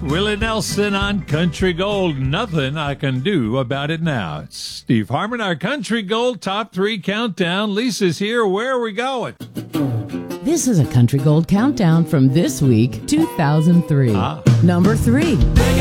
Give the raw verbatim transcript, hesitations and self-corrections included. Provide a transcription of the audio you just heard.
Willie Nelson on Country Gold. Nothing I can do about it now. It's Steve Harmon, our Country Gold Top three Countdown. Lisa's here. Where are we going? This is a Country Gold Countdown from this week, two thousand three. Ah. Number three.